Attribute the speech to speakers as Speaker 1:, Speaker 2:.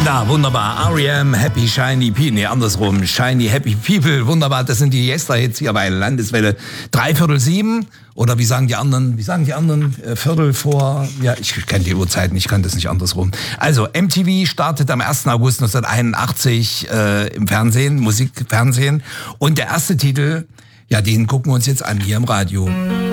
Speaker 1: Na, wunderbar. R.E.M., Happy Shiny People. Nee, andersrum. Shiny Happy People. Wunderbar. Das sind die Yesterhits hier bei Landeswelle 6:45. Oder wie sagen die anderen? Viertel vor... Ja, ich kenne die Uhrzeiten, ich kann das nicht andersrum. Also, MTV startet am 1. August 1981 im Fernsehen, Musikfernsehen. Und der erste Titel, ja, den gucken wir uns jetzt an hier im Radio.